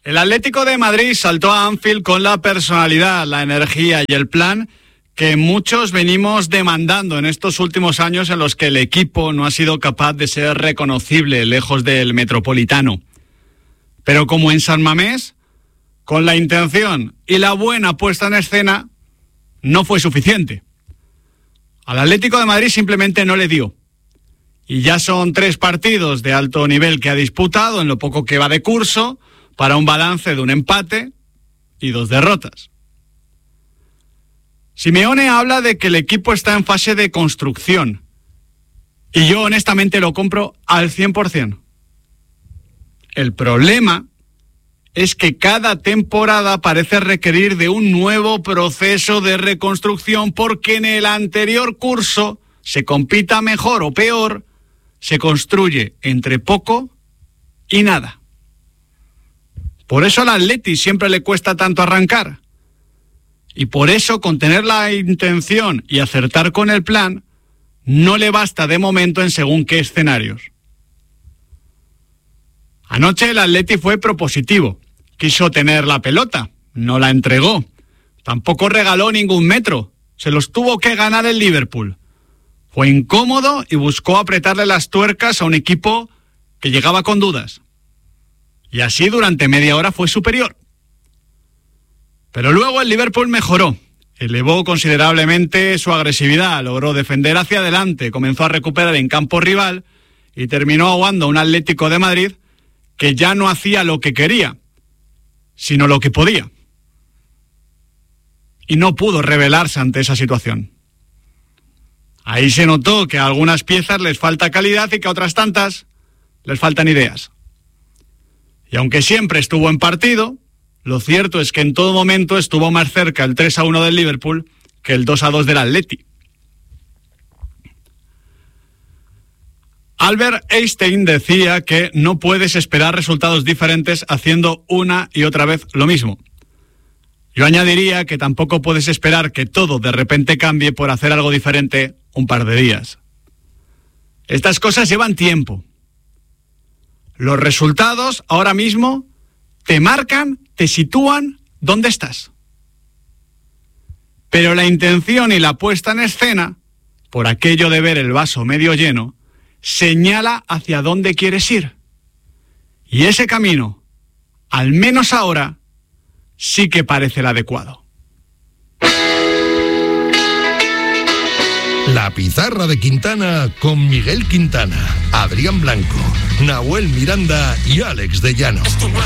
El Atlético de Madrid saltó a Anfield con la personalidad, la energía y el plan que muchos venimos demandando en estos últimos años en los que el equipo no ha sido capaz de ser reconocible lejos del Metropolitano. Pero como en San Mamés, con la intención y la buena puesta en escena, no fue suficiente. Al Atlético de Madrid simplemente no le dio. Y ya son 3 partidos de alto nivel que ha disputado en lo poco que va de curso, para un balance de un empate y 2 derrotas. Simeone habla de que el equipo está en fase de construcción. Y yo honestamente lo compro al 100%. El problema es que cada temporada parece requerir de un nuevo proceso de reconstrucción porque en el anterior curso, se compita mejor o peor, se construye entre poco y nada. Por eso al Atleti siempre le cuesta tanto arrancar. Y por eso, con tener la intención y acertar con el plan, no le basta de momento en según qué escenarios. Anoche el Atleti fue propositivo. Quiso tener la pelota, no la entregó. Tampoco regaló ningún metro. Se los tuvo que ganar el Liverpool. Fue incómodo y buscó apretarle las tuercas a un equipo que llegaba con dudas. Y así durante media hora fue superior. Pero luego el Liverpool mejoró, elevó considerablemente su agresividad, logró defender hacia adelante, comenzó a recuperar en campo rival y terminó aguando a un Atlético de Madrid que ya no hacía lo que quería, sino lo que podía. Y no pudo rebelarse ante esa situación. Ahí se notó que a algunas piezas les falta calidad y que a otras tantas les faltan ideas. Y aunque siempre estuvo en partido, lo cierto es que en todo momento estuvo más cerca el 3-1 del Liverpool que el 2-2 del Atleti. Albert Einstein decía que no puedes esperar resultados diferentes haciendo una y otra vez lo mismo. Yo añadiría que tampoco puedes esperar que todo de repente cambie por hacer algo diferente un par de días. Estas cosas llevan tiempo. Los resultados ahora mismo te marcan, te sitúan dónde estás. Pero la intención y la puesta en escena, por aquello de ver el vaso medio lleno, señala hacia dónde quieres ir. Y ese camino, al menos ahora, sí que parece el adecuado. La Pizarra de Quintana con Miguel Quintana, Adrián Blanco, Nahuel Miranda y Alex de Llano.